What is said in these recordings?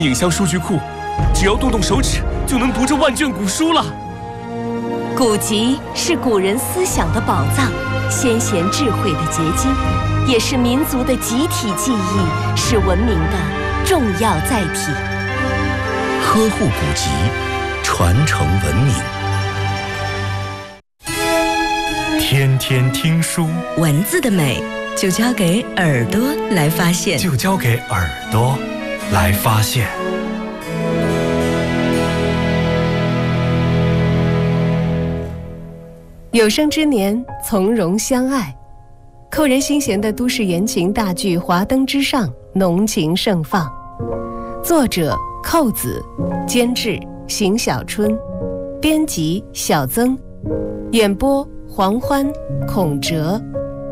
影像数据库，只要动动手指就能读这万卷古书了。 古籍是古人思想的宝藏，先贤智慧的结晶，也是民族的集体记忆，是文明的重要载体。 呵护古籍，传承文明。 天天听书， 文字的美就交给耳朵来发现， 就交给耳朵来发现。 有生之年，从容相爱。扣人心弦的都市言情大剧《华灯之上》浓情盛放。作者寇子，监制邢小春，编辑小曾，演播黄欢、孔哲。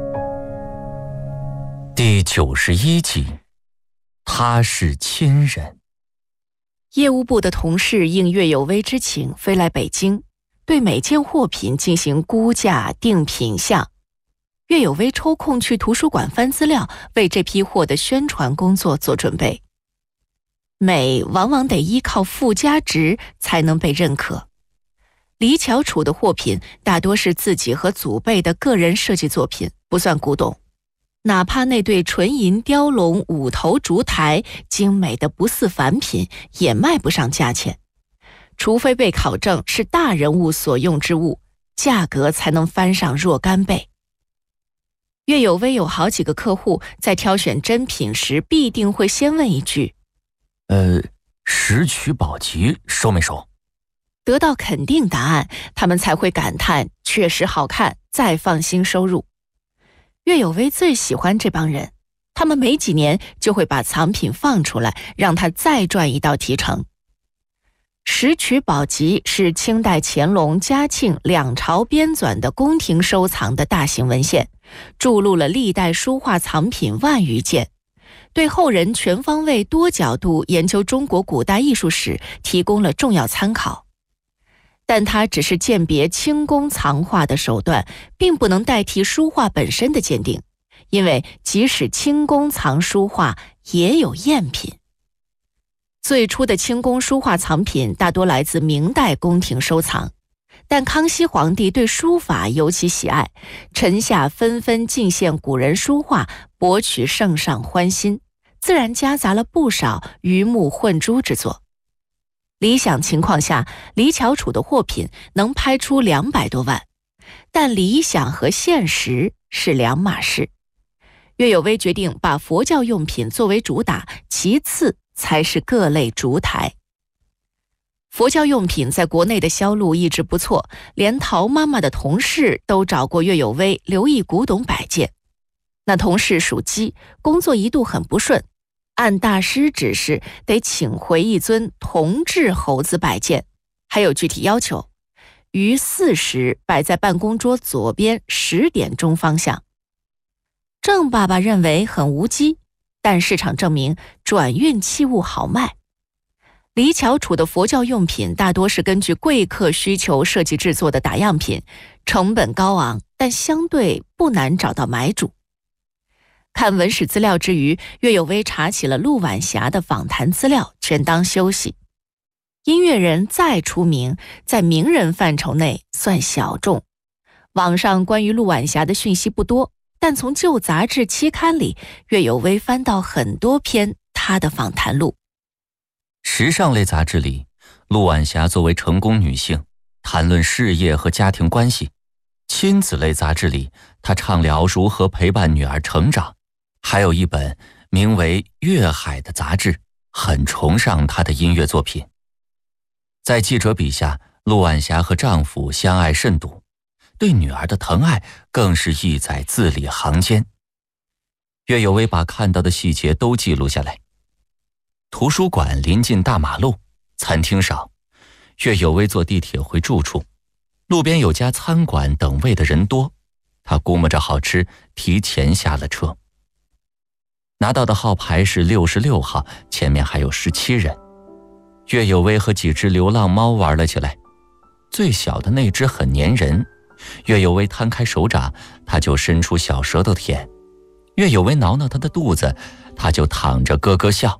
第91集，他是亲人。 业务部的同事应岳有为之请飞来北京，对每件货品进行估价定品项。岳有为抽空去图书馆翻资料，为这批货的宣传工作做准备。美往往得依靠附加值才能被认可。李巧楚的货品大多是自己和祖辈的个人设计作品，不算古董。哪怕那对纯银雕龙5头烛台精美的不似凡品，也卖不上价钱。除非被考证是大人物所用之物，价格才能翻上若干倍。岳有为有好几个客户在挑选珍品时，必定会先问一句： 石渠宝笈收没收？ 得到肯定答案，他们才会感叹确实好看，再放心收入。岳有为最喜欢这帮人，他们没几年就会把藏品放出来，让他再赚一道提成。石渠宝笈是清代乾隆、嘉庆两朝编纂的宫廷收藏的大型文献，注录了历代书画藏品万余件，对后人全方位多角度研究中国古代艺术史提供了重要参考。但它只是鉴别清宫藏画的手段，并不能代替书画本身的鉴定，因为即使清宫藏书画，也有赝品。最初的清宫书画藏品大多来自明代宫廷收藏，但康熙皇帝对书法尤其喜爱，臣下纷纷进献古人书画，博取圣上欢心，自然夹杂了不少鱼目混珠之作。理想情况下，李巧楚的货品能拍出200多万，但理想和现实是两码事。岳有为决定把佛教用品作为主打，其次才是各类烛台。佛教用品在国内的销路一直不错，连陶妈妈的同事都找过岳有为留意古董摆件。那同事属鸡，工作一度很不顺，按大师指示得请回一尊铜制猴子摆件，还有具体要求，于4时摆在办公桌左边10点钟方向。郑爸爸认为很无稽，但市场证明转运器物好卖。李巧楚的佛教用品大多是根据贵客需求设计制作的打样品，成本高昂，但相对不难找到买主。看文史资料之余，岳有为查起了陆晚霞的访谈资料，全当休息。音乐人再出名，在名人范畴内算小众。网上关于陆晚霞的讯息不多，但从旧杂志期刊里，岳有为翻到很多篇她的访谈录。 时尚类杂志里，陆晚霞作为成功女性，谈论事业和家庭关系；亲子类杂志里，她畅聊如何陪伴女儿成长。还有一本名为《粤海》的杂志，很崇尚她的音乐作品。在记者笔下，陆晚霞和丈夫相爱甚笃，对女儿的疼爱更是意在字里行间。岳有为把看到的细节都记录下来。图书馆临近大马路，餐厅少，岳有为坐地铁回住处，路边有家餐馆等位的人多，他估摸着好吃，提前下了车。拿到的号牌是66号，前面还有17人。岳有为和几只流浪猫玩了起来，最小的那只很粘人，岳有为摊开手掌，它就伸出小舌头舔；岳有为挠挠它的肚子，它就躺着咯咯笑。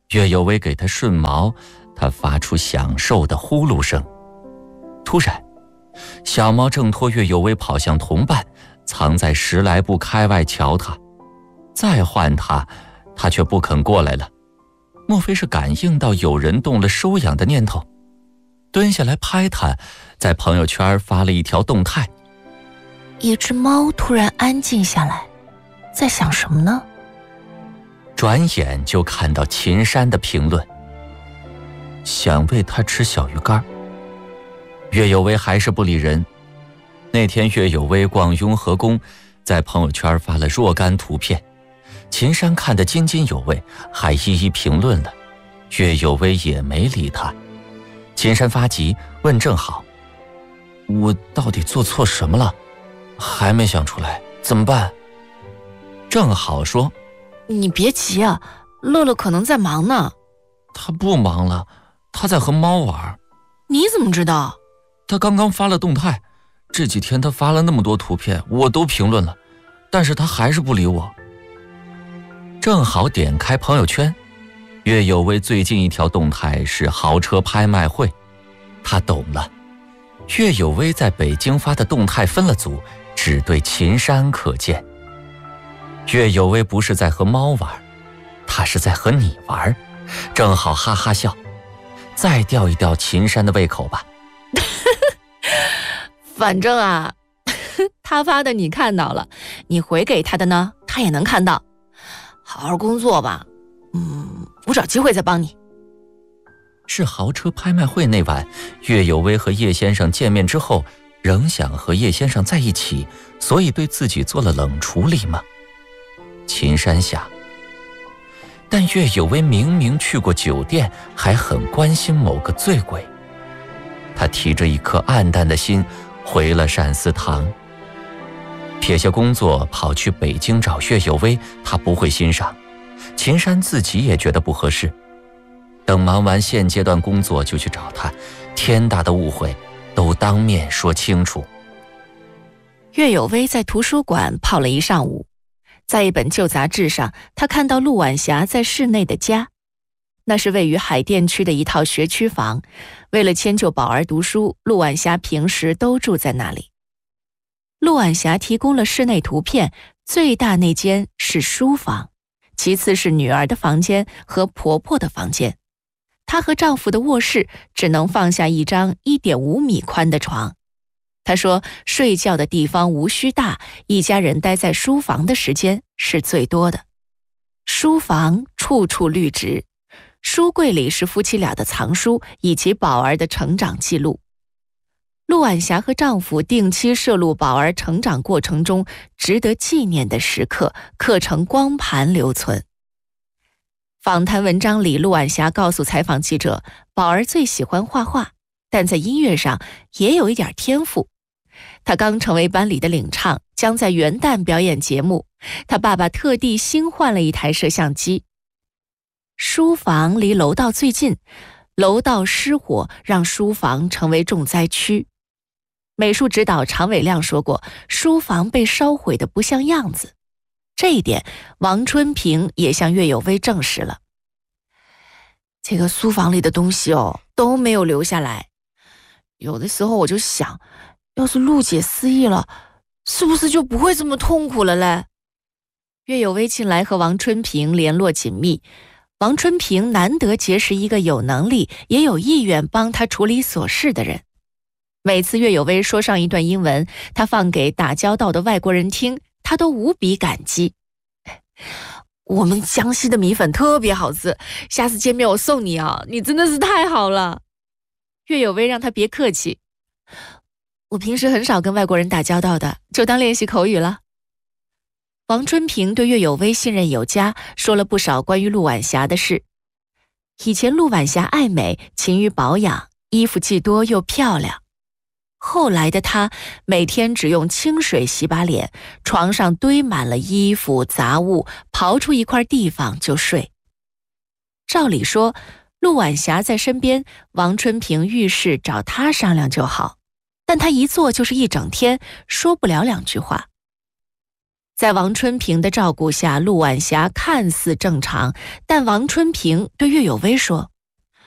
岳有为给他顺毛，他发出享受的呼噜声。突然，小猫挣脱岳有为跑向同伴，藏在10来步开外瞧他。再唤他，他却不肯过来了。莫非是感应到有人动了收养的念头？蹲下来拍他，在朋友圈发了一条动态。 一只猫突然安静下来，在想什么呢？ 转眼就看到秦山的评论，想喂它吃小鱼干。岳有为还是不理人。那天岳有为逛雍和宫，在朋友圈发了若干图片，秦山看得津津有味，还一一评论了。岳有为也没理他。秦山发急，问正好：我到底做错什么了？还没想出来，怎么办？正好说： 你别急啊，乐乐可能在忙呢。 他不忙了，他在和猫玩。 你怎么知道？ 他刚刚发了动态，这几天他发了那么多图片，我都评论了，但是他还是不理我。正好点开朋友圈，岳有为最近一条动态是豪车拍卖会，他懂了。岳有为在北京发的动态分了组，只对秦山可见。岳有为不是在和猫玩，他是在和你玩，正好哈哈笑。再吊一吊秦山的胃口吧。 反正啊，他发的你看到了，你回给他的呢，他也能看到。好好工作吧，我找机会再帮你。 是豪车拍卖会那晚，岳有为和叶先生见面之后，仍想和叶先生在一起，所以对自己做了冷处理吗？秦山想。但岳有为明明去过酒店，还很关心某个醉鬼。他提着一颗暗淡的心回了单思堂。撇下工作跑去北京找岳有为，他不会欣赏。秦山自己也觉得不合适。等忙完现阶段工作就去找他，天大的误会都当面说清楚。 岳有为在图书馆泡了一上午，在一本旧杂志上，他看到陆晚霞在市内的家，那是位于海淀区的一套学区房。为了迁就宝儿读书，陆晚霞平时都住在那里。陆晚霞提供了室内图片，最大那间是书房，其次是女儿的房间和婆婆的房间。她和丈夫的卧室只能放下一张1.5米宽的床。她说，睡觉的地方无需大，一家人待在书房的时间是最多的。书房处处绿植，书柜里是夫妻俩的藏书以及宝儿的成长记录。陆晚霞和丈夫定期摄录宝儿成长过程中值得纪念的时刻，刻成光盘留存。访谈文章里，陆晚霞告诉采访记者，宝儿最喜欢画画，但在音乐上也有一点天赋。她刚成为班里的领唱，将在元旦表演节目。她爸爸特地新换了一台摄像机。书房离楼道最近，楼道失火让书房成为重灾区。美术指导常伟亮说过，书房被烧毁的不像样子。这一点，王春平也向岳有为证实了。这个书房里的东西都没有留下来。有的时候我就想，要是陆姐失忆了，是不是就不会这么痛苦了嘞？岳有为近来和王春平联络紧密，王春平难得结识一个有能力也有意愿帮他处理琐事的人。每次岳有为说上一段英文，他放给打交道的外国人听，他都无比感激。我们江西的米粉特别好吃，下次见面我送你啊，你真的是太好了。岳有为让他别客气，我平时很少跟外国人打交道的，就当练习口语了。王春平对岳有为信任有加，说了不少关于陆晚霞的事。以前陆晚霞爱美，勤于保养，衣服既多又漂亮。后来的她每天只用清水洗把脸，床上堆满了衣服杂物，刨出一块地方就睡。照理说，陆晚霞在身边，王春平遇事找她商量就好，但她一坐就是一整天，说不了2句话。 在王春平的照顾下，陆晚霞看似正常，但王春平对岳有为说：“